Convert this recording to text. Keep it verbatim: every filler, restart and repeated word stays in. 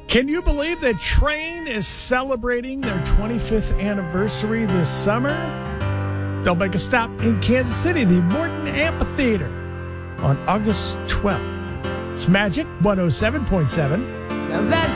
Can you believe that Train is celebrating their twenty-fifth anniversary this summer? They'll make a stop in Kansas City, the Morton Amphitheater, on August twelfth. It's Magic one oh seven point seven. Now that's